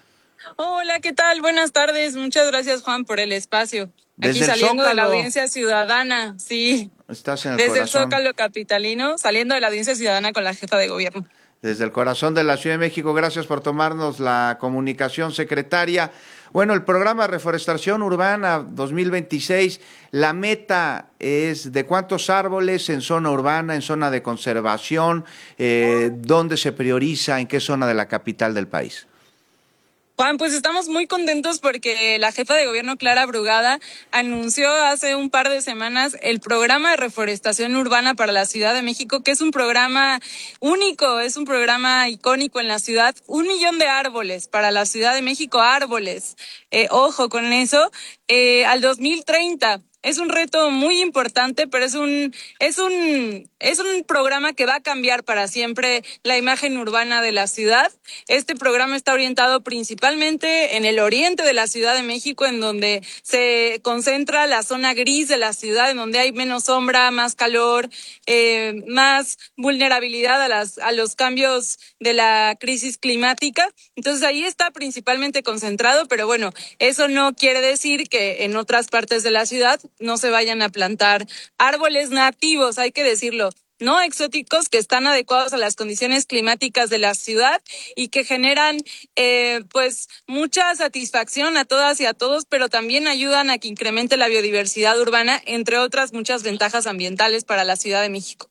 Hola, ¿qué tal? Buenas tardes. Muchas gracias, Juan, por el espacio. Desde Aquí saliendo el de la audiencia ciudadana, sí. Estás en el Desde corazón. el Zócalo capitalino, saliendo de la audiencia ciudadana con la jefa de gobierno. Desde el corazón de la Ciudad de México, gracias por tomarnos la comunicación, secretaria. Bueno, el programa de reforestación urbana dos mil veintiséis, la meta es de cuántos árboles en zona urbana, en zona de conservación, eh, dónde se prioriza, en qué zona de la capital del país. Juan, pues estamos muy contentos porque la jefa de gobierno, Clara Brugada, anunció hace un par de semanas el programa de reforestación urbana para la Ciudad de México, que es un programa único, es un programa icónico en la ciudad. Un millón de árboles para la Ciudad de México, árboles. Eh, ojo con eso, eh, al dos mil treinta. Es un reto muy importante, pero es un, es un, es un programa que va a cambiar para siempre la imagen urbana de la ciudad. Este programa está orientado principalmente en el oriente de la Ciudad de México, en donde se concentra la zona gris de la ciudad, en donde hay menos sombra, más calor, eh, más vulnerabilidad a las, a los cambios de la crisis climática. Entonces ahí está principalmente concentrado, pero bueno, eso no quiere decir que en otras partes de la ciudad no se vayan a plantar árboles nativos, hay que decirlo, no exóticos, que están adecuados a las condiciones climáticas de la ciudad y que generan eh, pues mucha satisfacción a todas y a todos, pero también ayudan a que incremente la biodiversidad urbana, entre otras muchas ventajas ambientales para la Ciudad de México.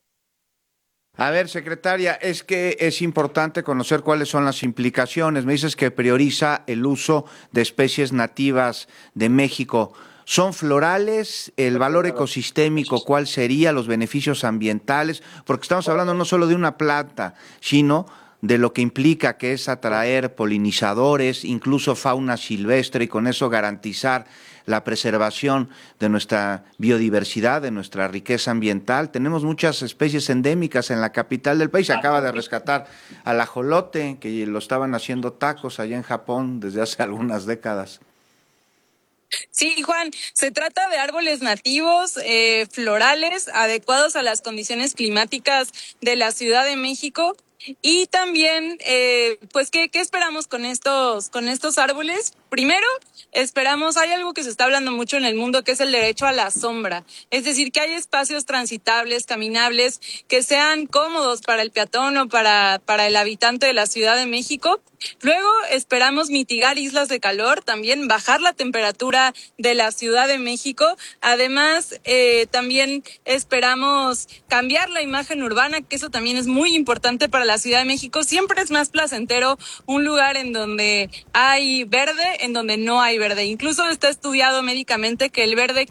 A ver, secretaria, es que es importante conocer cuáles son las implicaciones. Me dices que prioriza el uso de especies nativas de México. ¿Son florales? ¿El valor ecosistémico cuál sería? ¿Los beneficios ambientales? Porque estamos hablando no solo de una planta, sino de lo que implica, que es atraer polinizadores, incluso fauna silvestre, y con eso garantizar la preservación de nuestra biodiversidad, de nuestra riqueza ambiental. Tenemos muchas especies endémicas en la capital del país. Se acaba de rescatar al ajolote, que lo estaban haciendo tacos allá en Japón desde hace algunas décadas. Sí, Juan, se trata de árboles nativos, eh, florales, adecuados a las condiciones climáticas de la Ciudad de México. Y también, eh, pues, ¿qué, ¿qué esperamos con estos, con estos árboles? Primero, esperamos, hay algo que se está hablando mucho en el mundo, que es el derecho a la sombra. Es decir, que hay espacios transitables, caminables, que sean cómodos para el peatón o para, para el habitante de la Ciudad de México. Luego, esperamos mitigar islas de calor, también bajar la temperatura de la Ciudad de México. Además, eh, también esperamos cambiar la imagen urbana, que eso también es muy importante para la Ciudad de México. Siempre es más placentero un lugar en donde hay verde, en donde no hay verde. Incluso está estudiado médicamente que el verde